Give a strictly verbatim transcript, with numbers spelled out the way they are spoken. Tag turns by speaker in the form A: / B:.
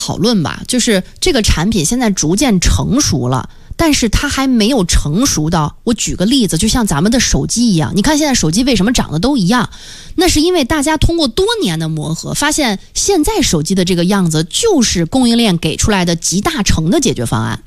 A: 讨论吧，就是这个产品现在逐渐成熟了，但是它还没有成熟到，我举个例子，就像咱们的手机一样，你看现在手机为什么长得都一样？那是因为大家通过多年的磨合，发现现在手机的这个样子就是供应链给出来的集大成的解决方案。